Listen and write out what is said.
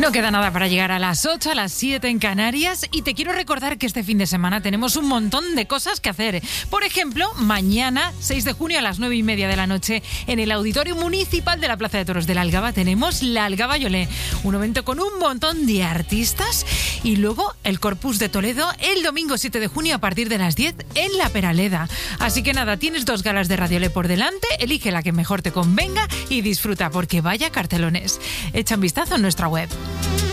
No queda nada para llegar a las 8, a las 7 en Canarias, y te quiero recordar que este fin de semana tenemos un montón de cosas que hacer. Por ejemplo, mañana, 6 de junio a las 9:30 de la noche, en el Auditorio Municipal de la Plaza de Toros de la Algaba tenemos la Algaba Yolé, un evento con un montón de artistas, y luego el Corpus de Toledo el domingo 7 de junio a partir de las 10 en La Peraleda. Así que nada, tienes 2 galas de Radiolé por delante, elige la que mejor te convenga y disfruta, porque vaya cartelones. Echa un vistazo en nuestra web.